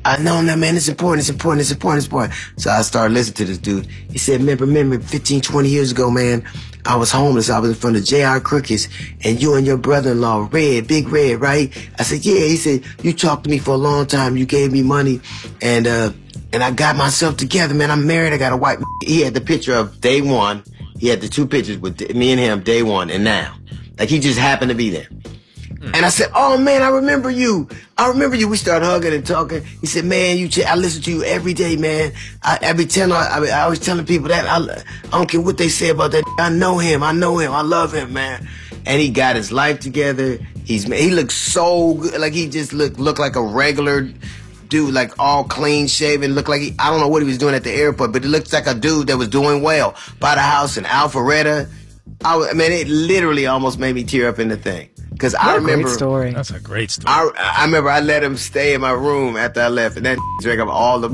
I know that, man. It's important. So I started listening to this dude. He said, remember 15, 20 years ago, man, I was homeless. I was in front of J.R. Crookes, and you and your brother-in-law, Red, Big Red, right? I said, yeah. He said, you talked to me for a long time. You gave me money, and I got myself together, man. I'm married. I got a wife. He had the picture of day one. He had the two pictures with me and him, day one and now. Like, he just happened to be there. And I said, oh, man, I remember you. We started hugging and talking. He said, man, I listen to you every day, man. I always telling people that. I don't care what they say about that. I know him. I love him, man. And he got his life together. He looks so good. Like, he just looked like a regular dude, like all clean shaven. Looked like I don't know what he was doing at the airport, but it looks like a dude that was doing well. Bought a house in Alpharetta. It literally almost made me tear up in the thing. Because I remember. Great story. That's a great story. I remember I let him stay in my room after I left, and that drank up all the.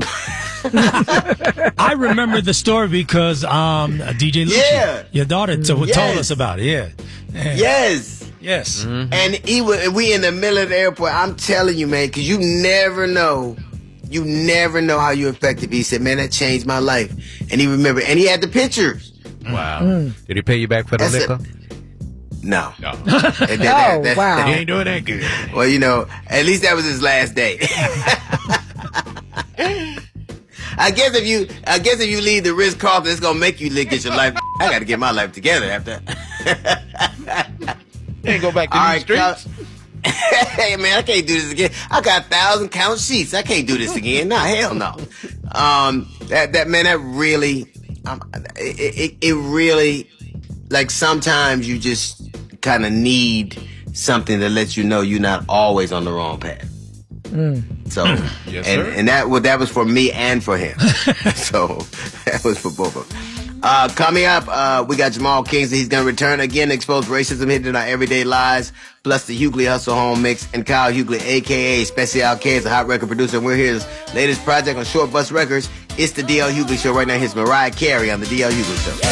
I remember the story because DJ Lucci, your daughter, told us about it. Yeah. Yes. Mm-hmm. And we in the middle of the airport. I'm telling you, man, because you never know how you affected me. He said, man, that changed my life. And he remembered, and he had the pictures. Wow. Did he pay you back for the liquor? No. Wow. He ain't doing that good. Well, at least that was his last day. I guess if you leave the Ritz-Carlton, it's gonna make you get your life. I gotta get my life together after. You ain't go back to these streets. Hey, man, I can't do this again. I got 1,000 count sheets. I can't do this again. Nah, hell no. That really, it really, like, sometimes you just kind of need something that lets you know you're not always on the wrong path. So, yes, and that was for me and for him. So that was for both of them. Coming up, we got Jamal Kingsley. He's going to return again to expose racism hidden in our everyday lives, plus the Hughley Hustle Home Mix, and Kyle Hughley, a.k.a. Special K, is a hot record producer, and we're his latest project on Short Bus Records. It's the D.L. Hughley Show right now. Here's Mariah Carey on the D.L. Hughley Show.